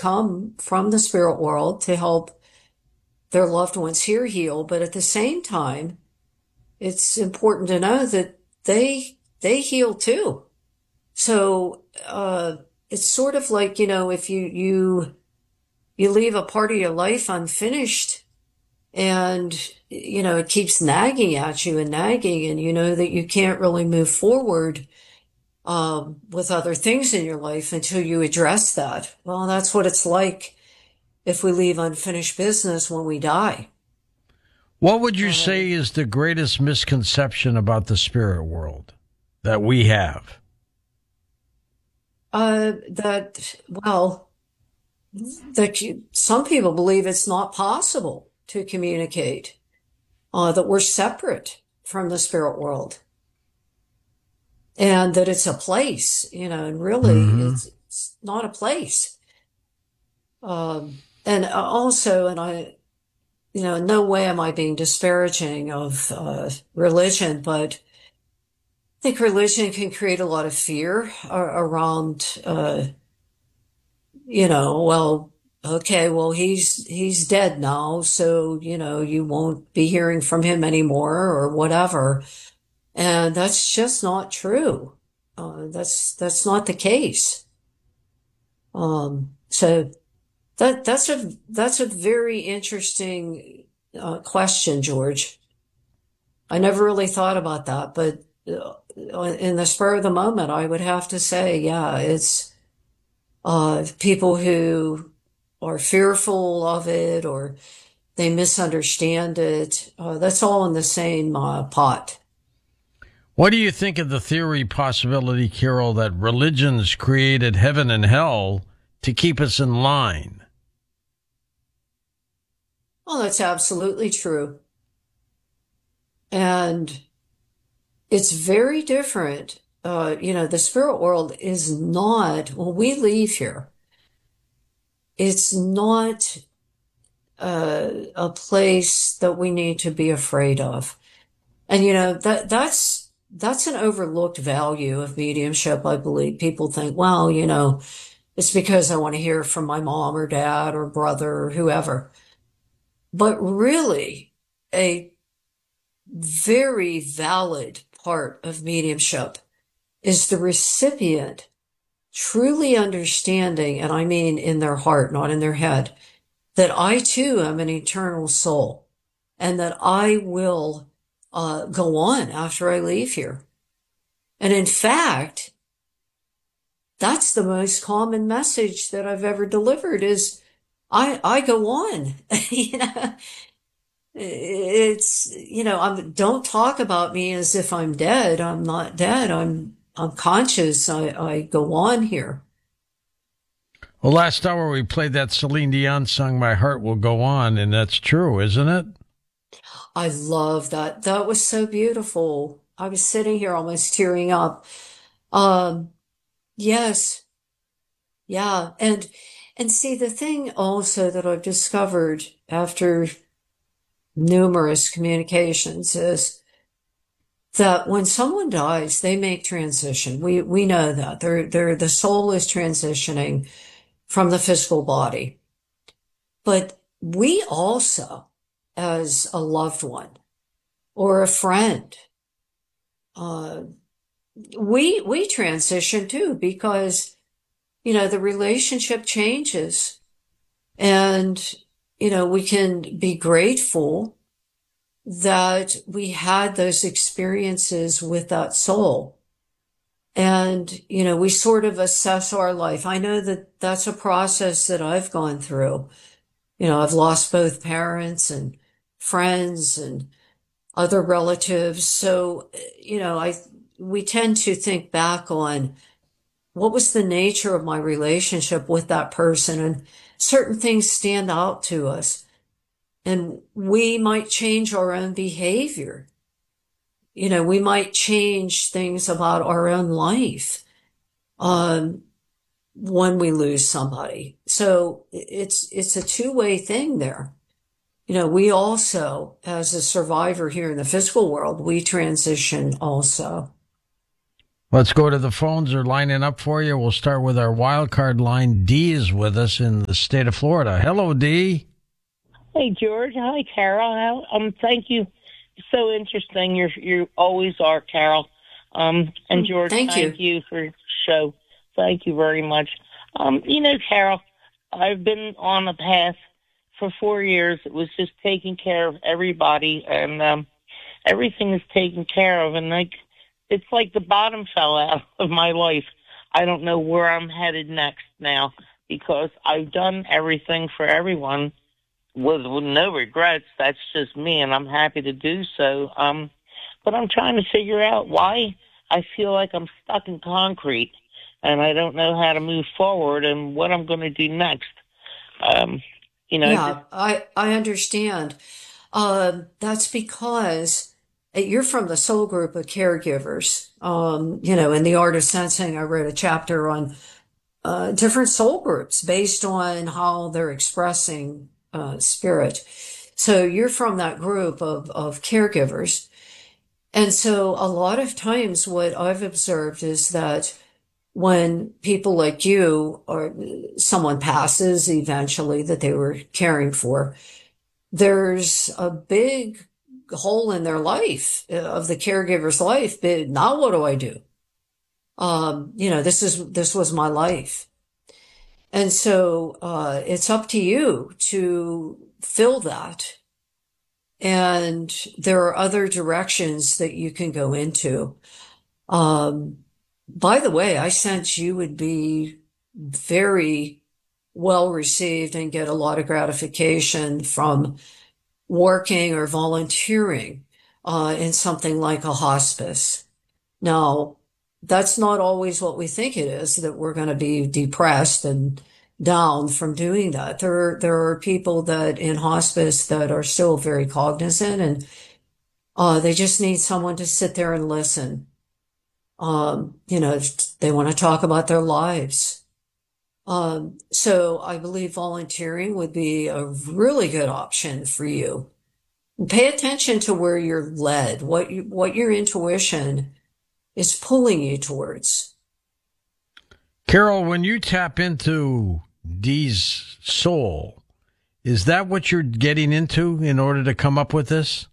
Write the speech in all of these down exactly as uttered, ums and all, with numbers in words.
come from the spirit world to help their loved ones here heal. But at the same time, it's important to know that they they heal too. So uh, it's sort of like, you know, if you you you leave a part of your life unfinished, and you know it keeps nagging at you and nagging, and you know that you can't really move forward um, with other things in your life until you address that. Well, that's what it's like if we leave unfinished business when we die. What would you Uh, say is the greatest misconception about the spirit world that we have? uh, that, well, that you, some people believe it's not possible to communicate, uh, that we're separate from the spirit world, and that it's a place, you know, and really Mm-hmm. it's, it's not a place. Um, and also, and I, you know, in no way am I being disparaging of uh, religion, but I think religion can create a lot of fear ar- around, uh, you know, well, okay, well, he's he's dead now, so you know you won't be hearing from him anymore or whatever, and that's just not true. Uh, that's that's not the case. Um, so that that's a that's a very interesting uh, question, George. I never really thought about that, but uh, in the spur of the moment, I would have to say, yeah, it's uh, people who are fearful of it or they misunderstand it. Uh, that's all in the same uh, pot. What do you think of the theory possibility, Carol, that religions created heaven and hell to keep us in line? Well, that's absolutely true. And it's very different. Uh, you know, the spirit world is not, when we leave here, it's not uh, a place that we need to be afraid of. And, you know, that that's that's an overlooked value of mediumship, I believe. People think, well, you know, it's because I want to hear from my mom or dad or brother or whoever. But really, a very valid part of mediumship is the recipient truly understanding, and I mean in their heart, not in their head, that I too am an eternal soul and that I will uh, go on after I leave here. And in fact, that's the most common message that I've ever delivered is I, I go on. you know, it's, you know, I'm, don't talk about me as if I'm dead. I'm not dead. I'm, I'm conscious. I, I go on here. Well, last hour we played that Celine Dion song, My Heart Will Go On, and that's true, isn't it? I love that. That was so beautiful. I was sitting here almost tearing up. Um, yes. Yeah. And, and see, the thing also that I've discovered after numerous communications is that when someone dies, they make transition. We, we know that they're, they're, the soul is transitioning from the physical body. But we also, as a loved one or a friend, uh, we, we transition too because, you know, the relationship changes and, you know, we can be grateful that we had those experiences with that soul. And, you know, we sort of assess our life. I know that that's a process that I've gone through. You know, I've lost both parents and friends and other relatives. So, you know, I, we tend to think back on what was the nature of my relationship with that person, and certain things stand out to us and we might change our own behavior. You know, we might change things about our own life, um, when we lose somebody. So it's, it's a two-way thing there. You know, we also, as a survivor here in the physical world, we transition also. Let's go to the phones. They're lining up for you. We'll start with our wild card line. Dee is with us in the state of Florida. Hello, Dee. Hey, George. Hi, Carol. How, um, thank you. So interesting. You're you always are, Carol. Um, and George, Thank thank you. you for the show. Thank you very much. Um, you know, Carol, I've been on a path for four years. It was just taking care of everybody, and um, everything is taken care of. And like, it's like the bottom fell out of my life. I don't know where I'm headed next now because I've done everything for everyone with, with no regrets. That's just me, and I'm happy to do so. Um, but I'm trying to figure out why I feel like I'm stuck in concrete, and I don't know how to move forward and what I'm going to do next. Um, you know, just, Yeah, I I understand. Um, that's because uh, you're from the soul group of caregivers. Um, you know, in the Art of Sensing, I wrote a chapter on uh, different soul groups based on how they're expressing uh, spirit. So you're from that group of of caregivers. And so a lot of times what I've observed is that when people like you or someone passes eventually that they were caring for, there's a big hole in their life, uh, of the caregiver's life. But now what do I do? Um, you know, this is this was my life. And so uh, it's up to you to fill that. And there are other directions that you can go into. Um, by the way, I sense you would be very well received and get a lot of gratification from working or volunteering uh, in something like a hospice. Now, that's not always what we think it is, that we're going to be depressed and down from doing that. There, there are people that in hospice that are still very cognizant, and uh, they just need someone to sit there and listen. Um, you know, they want to talk about their lives. Um, so I believe volunteering would be a really good option for you. Pay attention to where you're led, what you, what your intuition is pulling you towards. Carol, when you tap into Dee's soul, is that what you're getting into in order to come up with this?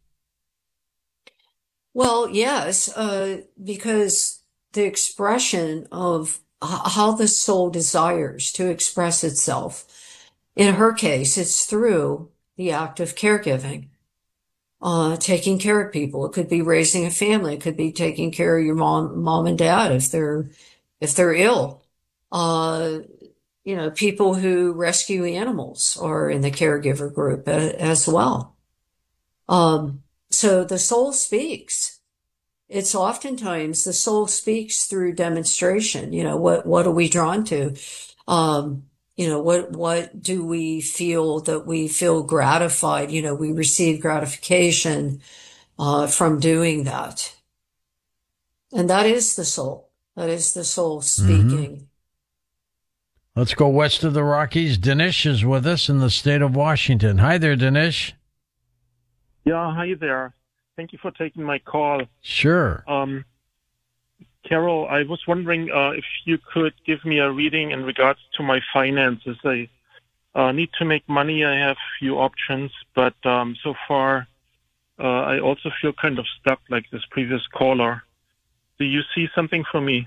Well, yes, uh, because the expression of h- how the soul desires to express itself, in her case, it's through the act of caregiving, uh, taking care of people. It could be raising a family. It could be taking care of your mom, mom and dad if they're if they're ill. Uh, you know, people who rescue animals are in the caregiver group a- as well. Um, so the soul speaks. It's oftentimes the soul speaks through demonstration. You know, what what are we drawn to? Um, you know, what what do we feel that we feel gratified? You know, we receive gratification uh, from doing that, and that is the soul. That is the soul Mm-hmm. speaking. Let's go west of the Rockies. Dinesh is with us in the state of Washington. Hi there, Dinesh. Yeah, hi there. Thank you for taking my call. Sure. Um, Carol, I was wondering uh, if you could give me a reading in regards to my finances. I uh, need to make money. I have a few options, but um, so far uh, I also feel kind of stuck like this previous caller. Do you see something for me?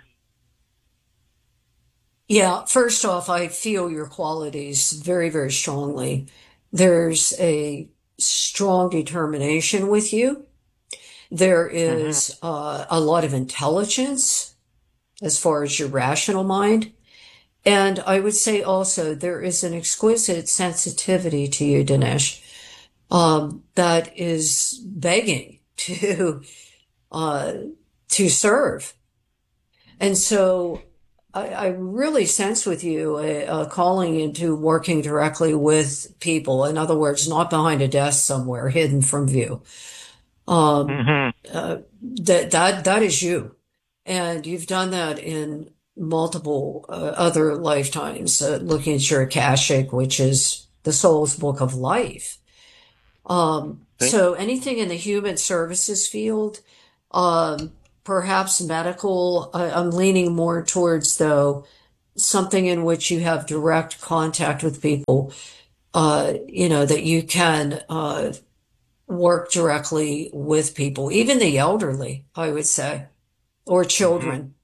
Yeah, first off, I feel your qualities very, very strongly. There's a strong determination with you. There Mm-hmm. is uh, a lot of intelligence as far as your rational mind. And I would say also there is an exquisite sensitivity to you, Dinesh, um, that is begging to uh, to serve. And so I, I really sense with you a, a calling into working directly with people. In other words, not behind a desk somewhere hidden from view. Um, Mm-hmm. uh, that that that is you, and you've done that in multiple uh, other lifetimes. Uh, looking at your Akashic, which is the soul's book of life. Um, Thank. so anything in the human services field, um, perhaps medical. I, I'm leaning more towards, though, something in which you have direct contact with people, uh, you know, that you can uh, work directly with people, even the elderly, I would say, or hmm children.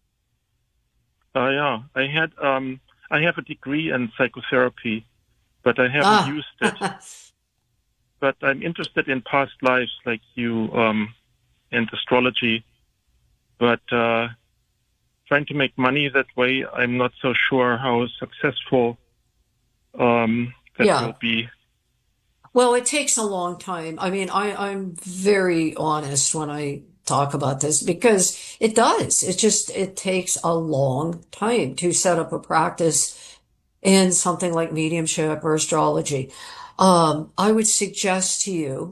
Uh, yeah, I had um, I have a degree in psychotherapy, but I haven't Ah, used it. But I'm interested in past lives, like you, um, and astrology. But uh, trying to make money that way, I'm not so sure how successful um, that yeah. will be. Well, it takes a long time. I mean, I, I'm very honest when I talk about this because it does. It just, it takes a long time to set up a practice in something like mediumship or astrology. Um, I would suggest to you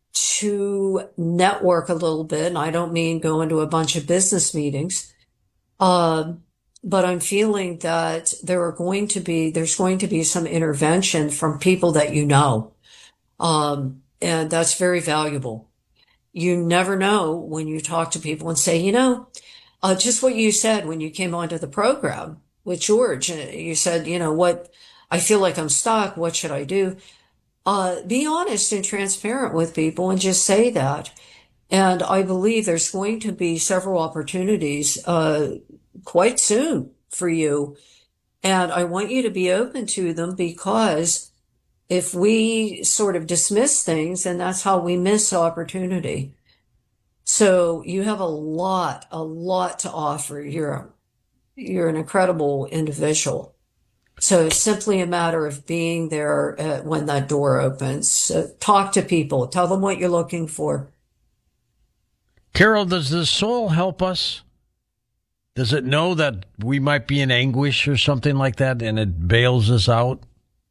to network a little bit, and I don't mean go into a bunch of business meetings. Um, but I'm feeling that there are going to be, there's going to be some intervention from people that you know. Um, and that's very valuable. You never know when you talk to people and say, you know, uh, just what you said when you came onto the program with George. uh, You said, you know, what, I feel like I'm stuck. What should I do? Uh, be honest and transparent with people and just say that. And I believe there's going to be several opportunities, uh, quite soon for you. And I want you to be open to them because if we sort of dismiss things, then that's how we miss opportunity. So you have a lot, a lot to offer. You're, you're an incredible individual. So it's simply a matter of being there uh, when that door opens. So talk to people, tell them what you're looking for. Carol, does the soul help us? Does it know that we might be in anguish or something like that and it bails us out?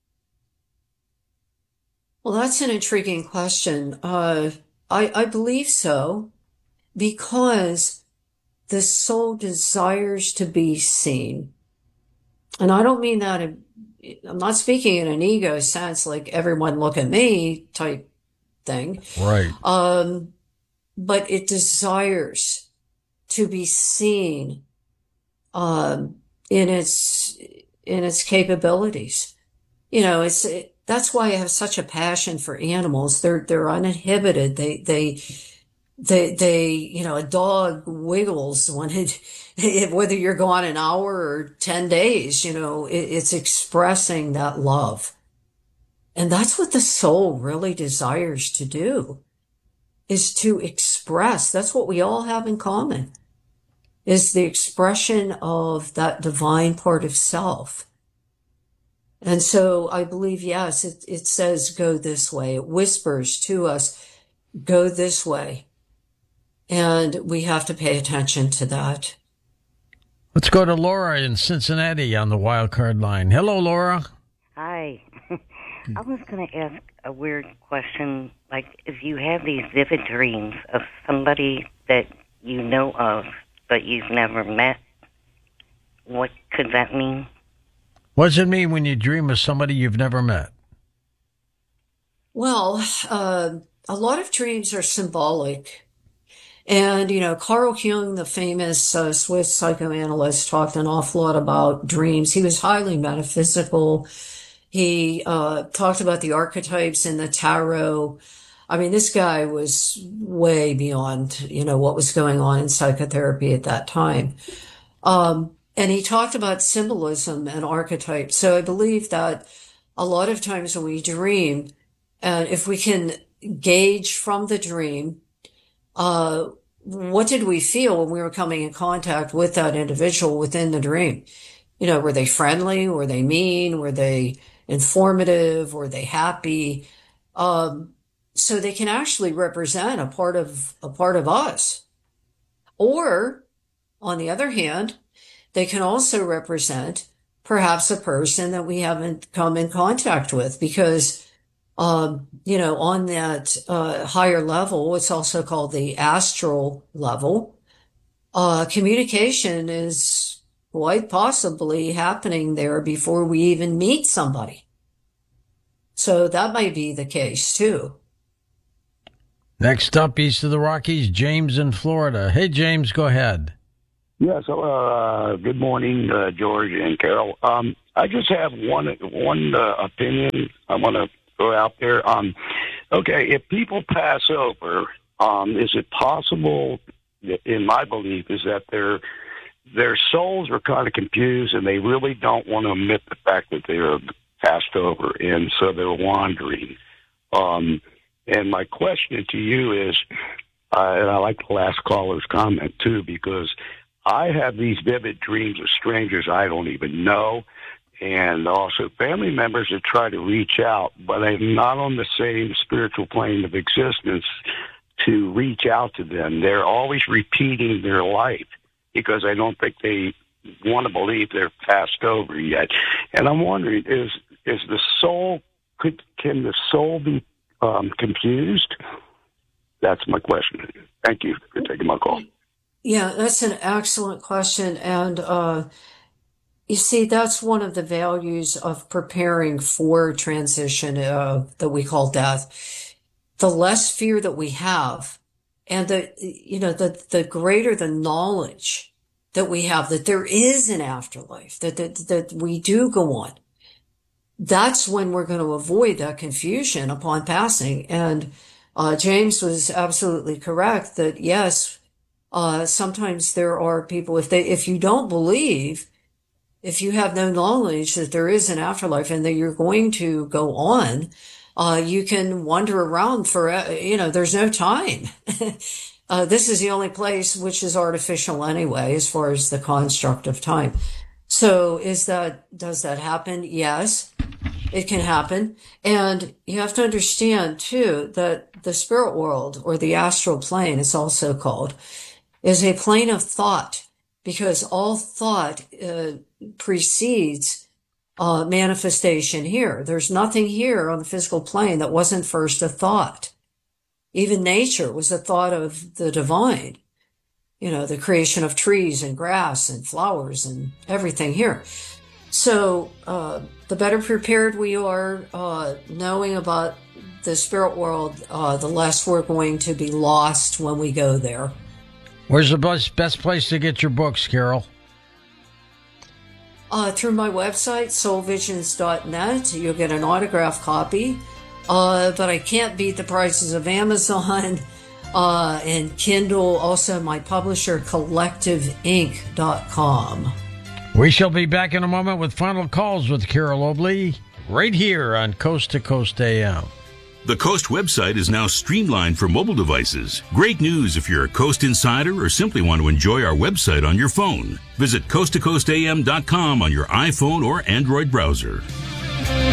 Well, that's an intriguing question. Uh, I, I believe so because the soul desires to be seen. And I don't mean that, in, I'm not speaking in an ego sense, like everyone look at me type thing. Right. Um, but it desires to be seen, um, in its, in its capabilities. You know, it's, it, that's why I have such a passion for animals. They're, they're uninhibited. They, they, they, they, you know, a dog wiggles when it, whether you're gone an hour or ten days, you know, it, it's expressing that love. And that's what the soul really desires to do, is to express. That's what we all have in common, is the expression of that divine part of self. And so I believe, yes, it, it says go this way. It whispers to us, go this way. And we have to pay attention to that. Let's go to Laura in Cincinnati on the wild card line. Hello, Laura. Hi. I was going to ask a weird question. Like, if you have these vivid dreams of somebody that you know of, but you've never met, what could that mean? What does it mean when you dream of somebody you've never met? Well, uh, a lot of dreams are symbolic. And, you know, Carl Jung, the famous uh, Swiss psychoanalyst, talked an awful lot about dreams. He was highly metaphysical. He uh, talked about the archetypes in the tarot. I mean, this guy was way beyond, you know, what was going on in psychotherapy at that time. Um, and he talked about symbolism and archetypes. So I believe that a lot of times when we dream, and if we can gauge from the dream, uh, what did we feel when we were coming in contact with that individual within the dream? You know, were they friendly? Were they mean? Were they informative? Were they happy? Um, so they can actually represent a part of, a part of us. Or, on the other hand, they can also represent perhaps a person that we haven't come in contact with because Um, you know, on that uh, higher level, it's also called the astral level. Uh, communication is quite possibly happening there before we even meet somebody. So that might be the case too. Next up, east of the Rockies, James in Florida. Hey, James, go ahead. Yes. Uh, good morning, uh, George and Carol. Um, I just have one one uh, opinion I want to throw out there. Um, okay, if people pass over, um, is it possible? In my belief, is that their their souls are kind of confused, and they really don't want to admit the fact that they're passed over, and so they're wandering. Um, and my question to you is, uh, and I like the last caller's comment too, because I have these vivid dreams of strangers I don't even know, and also family members that try to reach out, but I'm not on the same spiritual plane of existence to reach out to them. They're always repeating their life because I don't think they want to believe they're passed over yet. And I'm wondering, is is the soul, could, can the soul be um, confused? That's my question. Thank you for taking my call. Yeah, that's an excellent question. And uh, you see, that's one of the values of preparing for transition uh, that we call death. The less fear that we have, and the, you know, the, the greater the knowledge that we have that there is an afterlife, that, that, that we do go on. That's when we're going to avoid that confusion upon passing. And uh, James was absolutely correct that yes, uh, sometimes there are people, if they, if you don't believe, if you have no knowledge that there is an afterlife and that you're going to go on, uh, you can wander around for, you know, there's no time. uh, this is the only place which is artificial anyway, as far as the construct of time. So is that, does that happen? Yes, it can happen. And you have to understand too, that the spirit world, or the astral plane, it's also called, is a plane of thought, because all thought uh, precedes uh, manifestation here. There's nothing here on the physical plane that wasn't first a thought. Even nature was a thought of the divine. You know, the creation of trees and grass and flowers and everything here. So uh, the better prepared we are uh, knowing about the spirit world, uh, the less we're going to be lost when we go there. Where's the best, best place to get your books, Carol? Uh, through my website, soul visions dot net. You'll get an autographed copy. Uh, but I can't beat the prices of Amazon uh, and Kindle. Also, my publisher, collective inc dot com. We shall be back in a moment with final calls with Carol Obley, right here on Coast to Coast A M. The Coast website is now streamlined for mobile devices. Great news if you're a Coast insider or simply want to enjoy our website on your phone. Visit coast to coast a m dot com on your iPhone or Android browser.